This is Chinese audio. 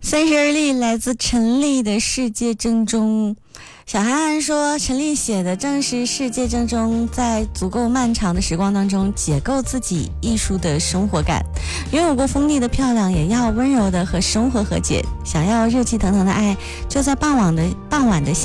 32粒来自陈粒的世界正中。小韩寒说，陈粒写的正是世界正中，在足够漫长的时光当中解构自己艺术的生活感。拥有过锋利的漂亮，也要温柔的和生活和解。想要热气腾腾的爱，就在傍晚的